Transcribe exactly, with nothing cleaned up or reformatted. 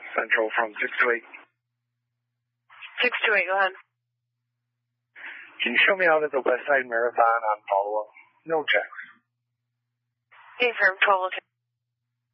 Central from six two eight. six two eight, go ahead. Can you show me out at the West Side Marathon on follow-up? No checks. Hey, firm twelve.